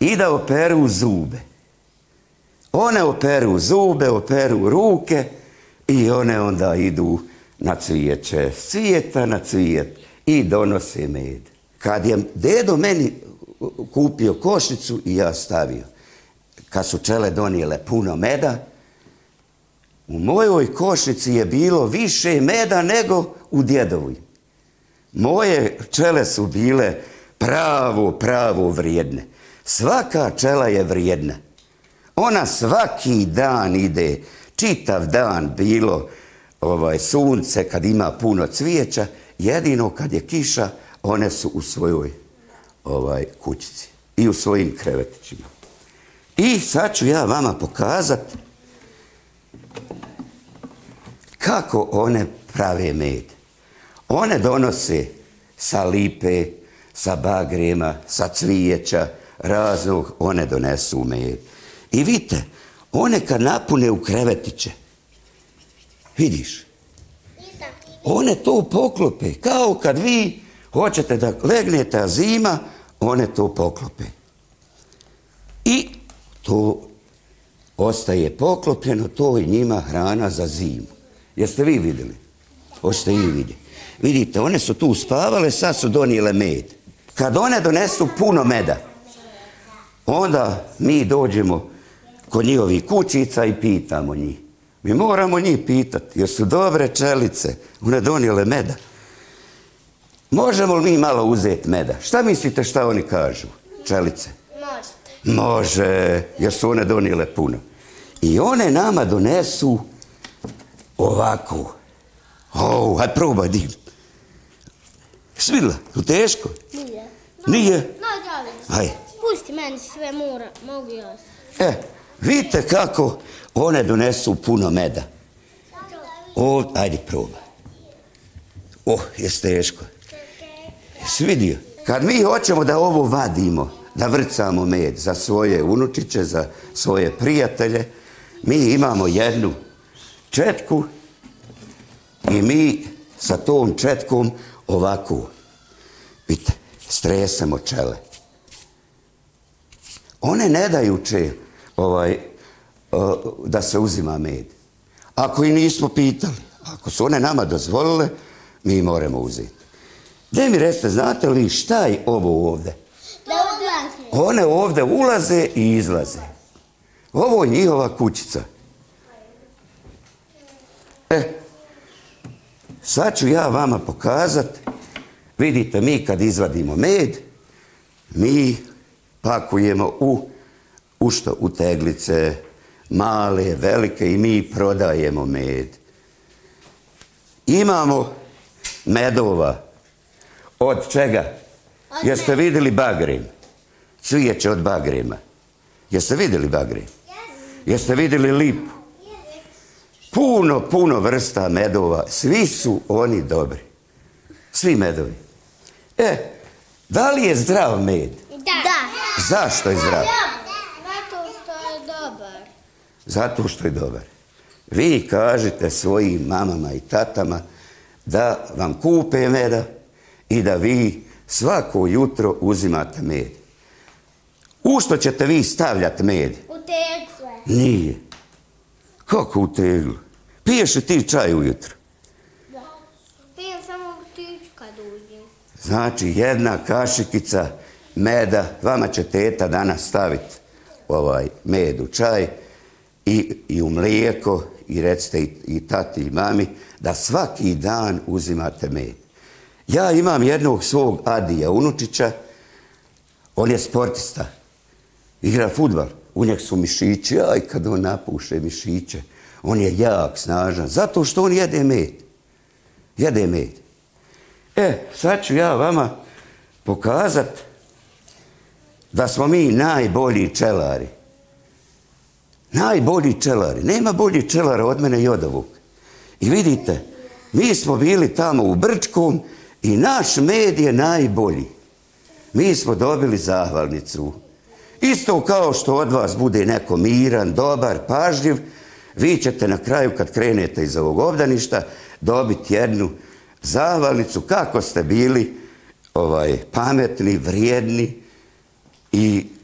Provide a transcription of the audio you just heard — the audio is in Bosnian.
i da operu zube. One operu zube, operu ruke i one onda idu na cvijeće, s cvijeta na cvijet i donose med. Kad je dedo meni kupio košnicu i ja stavio, kad su pčele donijele puno meda, u mojoj košnici je bilo više meda nego u djedovoj. Moje pčele su bile pravo vrijedne. Svaka pčela je vrijedna. Ona svaki dan ide, čitav dan bilo sunce, kad ima puno cvijeća, jedino kad je kiša, one su u svojoj kućici i u svojim krevetićima. I sad ću ja vama pokazati kako one prave med. One donose sa lipe, sa bagrema, sa cvijeća, raznog, one donesu med. I vidite, one kad napune u krevetiće, vidiš, one to poklope, kao kad vi hoćete da legnete, a zima, one to poklope. I to ostaje poklopljeno, to je njima hrana za zimu. Jeste vi vidjeli? Hoćete i vi vidjeti. Vidite, one su tu spavale, sad su donijele med. Kad one donesu puno meda, onda mi dođemo kod njihovih kućica i pitamo njih. Mi moramo njih pitati, jer su dobre pčelice, one donijele meda. Možemo li mi malo uzeti meda? Šta mislite šta oni kažu, pčelice? Može, jer su one donijele puno. I one nama donesu ovako. Hajde probaj, dim. Svidla, je teško? Nije. Nije? Hajde. Pusti meni sve mogu ja. Vidite kako one donesu puno meda. Ajde probaj. Jesi teško. Jesi vidio? Kad mi hoćemo da ovo vadimo, da vrcamo med za svoje unučiće, za svoje prijatelje, mi imamo jednu četku i mi sa tom četkom ovako, vidite, stresamo pčele. One ne daju da se uzima med. Ako i nismo pitali, ako su one nama dozvolile, mi moramo uzeti. Gdje mi recite, znate li šta je ovo ovdje? One ovdje ulaze i izlaze. Ovo je njihova kućica. Sad ću ja vama pokazati. Vidite, mi kad izvadimo med, mi pakujemo u što? U teglice, male, velike, i mi prodajemo med. Imamo medova. Od čega? Jeste vidjeli bagrem? Cvijeće od bagrema. Jeste vidjeli bagrem? Jeste vidjeli lipu? Puno vrsta medova. Svi su oni dobri. Svi medovi. Da li je zdrav med? Da. Zašto je zdrav? Zato što je dobar. Zato što je dobar. Vi kažete svojim mamama i tatama da vam kupe meda i da vi svako jutro uzimate med. U što ćete vi stavljati med? U teglu. Nije. Kako u teglu? Piješ li ti čaj ujutro? Da. Pijem samo vrtić kad uđem. Znači, jedna kašikica meda, vama će teta danas staviti med u čaj i u mlijeko, i recite i tati i mami da svaki dan uzimate med. Ja imam jednog svog Adija unučića, on je sportista, igra fudbal, u njeg su mišići, aj kad on napuše mišiće, on je jak, snažan, zato što on jede med. Jede med. Sad ću ja vama pokazati da smo mi najbolji pčelari. Najbolji pčelari. Nema bolji pčelara od mene i od ovog. I vidite, mi smo bili tamo u Brčkom i naš med je najbolji. Mi smo dobili zahvalnicu. Isto kao što od vas bude neko miran, dobar, pažljiv, vi ćete na kraju kad krenete iz ovog obdaništa dobiti jednu zahvalnicu kako ste bili pametni, vrijedni i